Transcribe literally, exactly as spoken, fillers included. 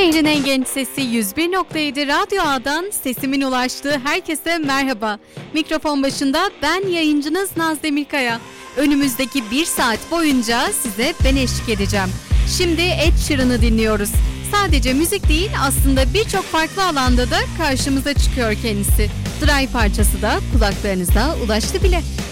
Şehrin en genç sesi yüz bir nokta yedi Radyo A'dan sesimin ulaştığı herkese merhaba. Mikrofon başında ben yayıncınız Naz Demirkaya. Önümüzdeki bir saat boyunca size ben eşlik edeceğim. Şimdi Ed Sheeran'ı dinliyoruz. Sadece müzik değil, aslında birçok farklı alanda da karşımıza çıkıyor kendisi. Drive parçası da kulaklarınıza ulaştı bile.